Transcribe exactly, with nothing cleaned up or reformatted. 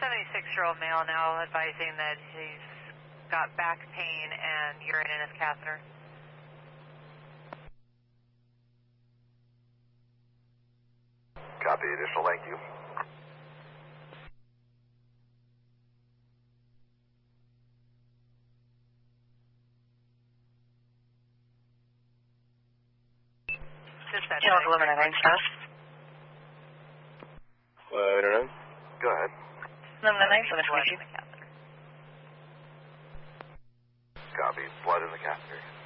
seventy-six-year-old male now advising that he's got back pain and urine in his catheter. Copy, additional, thank you. Channel eleven nine South. Uh, I don't know. Go ahead. eleven nine seven twenty-two. Copy, blood in the catheter.